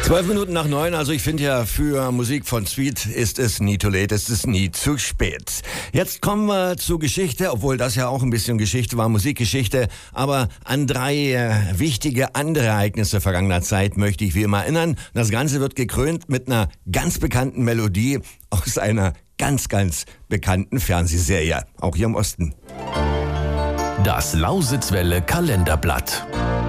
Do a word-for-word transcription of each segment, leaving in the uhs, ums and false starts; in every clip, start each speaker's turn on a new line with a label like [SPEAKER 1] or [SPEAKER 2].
[SPEAKER 1] Zwölf Minuten nach neun, also ich finde ja, für Musik von Sweet ist es nie too late, ist es nie zu spät. Jetzt kommen wir zur Geschichte, obwohl das ja auch ein bisschen Geschichte war, Musikgeschichte, aber an drei äh, wichtige andere Ereignisse vergangener Zeit möchte ich wie immer erinnern. Das Ganze wird gekrönt mit einer ganz bekannten Melodie aus einer ganz, ganz bekannten Fernsehserie, auch hier im Osten.
[SPEAKER 2] Das Lausitzwelle Kalenderblatt.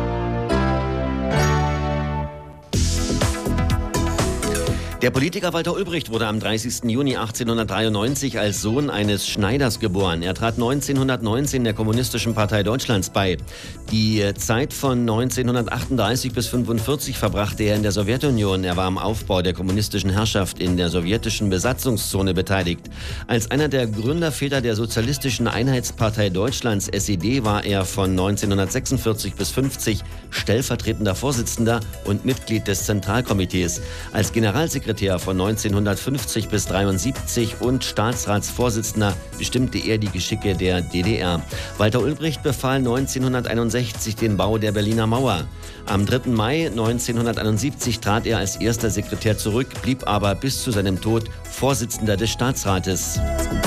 [SPEAKER 3] Der Politiker Walter Ulbricht wurde am dreißigsten Juni achtzehnhundertdreiundneunzig als Sohn eines Schneiders geboren. Er trat neunzehnhundertneunzehn der Kommunistischen Partei Deutschlands bei. Die Zeit von neunzehnhundertachtunddreißig bis fünfundvierzig verbrachte er in der Sowjetunion. Er war am Aufbau der kommunistischen Herrschaft in der sowjetischen Besatzungszone beteiligt. Als einer der Gründerväter der Sozialistischen Einheitspartei Deutschlands, S E D, war er von neunzehnhundertsechsundvierzig bis fünfzig stellvertretender Vorsitzender und Mitglied des Zentralkomitees. Als Generalsekretär von neunzehnhundertfünfzig bis dreiundsiebzig und Staatsratsvorsitzender bestimmte er die Geschicke der D D R. Walter Ulbricht befahl neunzehnhunderteinundsechzig den Bau der Berliner Mauer. Am dritten Mai neunzehnhunderteinundsiebzig trat er als erster Sekretär zurück, blieb aber bis zu seinem Tod Vorsitzender des Staatsrates.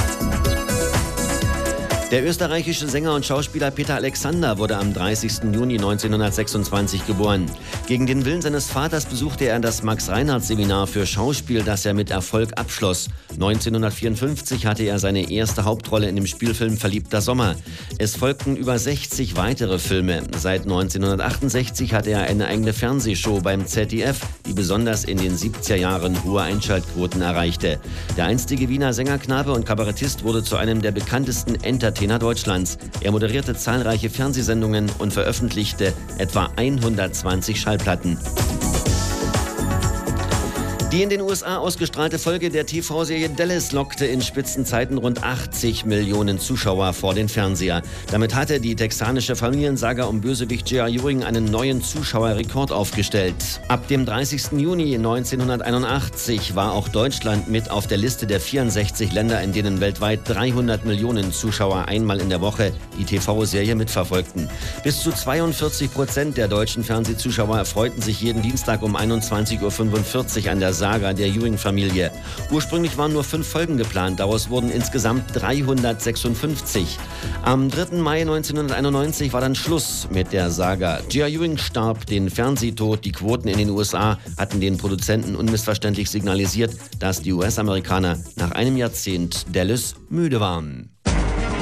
[SPEAKER 3] Der österreichische Sänger und Schauspieler Peter Alexander wurde am dreißigsten Juni neunzehnhundertsechsundzwanzig geboren. Gegen den Willen seines Vaters besuchte er das Max-Reinhardt-Seminar für Schauspiel, das er mit Erfolg abschloss. neunzehnhundertvierundfünfzig hatte er seine erste Hauptrolle in dem Spielfilm Verliebter Sommer. Es folgten über sechzig weitere Filme. Seit neunzehnhundertachtundsechzig hatte er eine eigene Fernsehshow beim Z D F, die besonders in den siebziger Jahren hohe Einschaltquoten erreichte. Der einstige Wiener Sängerknabe und Kabarettist wurde zu einem der bekanntesten Entertainer Deutschlands. Er moderierte zahlreiche Fernsehsendungen und veröffentlichte etwa hundertzwanzig Schallplatten. Die in den U S A ausgestrahlte Folge der T V-Serie Dallas lockte in Spitzenzeiten rund achtzig Millionen Zuschauer vor den Fernseher. Damit hatte die texanische Familiensaga um Bösewicht J R. Ewing einen neuen Zuschauerrekord aufgestellt. Ab dem dreißigsten Juni neunzehnhunderteinundachtzig war auch Deutschland mit auf der Liste der vierundsechzig Länder, in denen weltweit dreihundert Millionen Zuschauer einmal in der Woche die T V-Serie mitverfolgten. Bis zu zweiundvierzig Prozent der deutschen Fernsehzuschauer erfreuten sich jeden Dienstag um einundzwanzig Uhr fünfundvierzig an der Saga der Ewing-Familie. Ursprünglich waren nur fünf Folgen geplant, daraus wurden insgesamt dreihundertsechsundfünfzig. Am dritten Mai neunzehnhunderteinundneunzig war dann Schluss mit der Saga. J R. Ewing starb den Fernsehtod. Die Quoten in den U S A hatten den Produzenten unmissverständlich signalisiert, dass die U S-Amerikaner nach einem Jahrzehnt Dallas müde waren.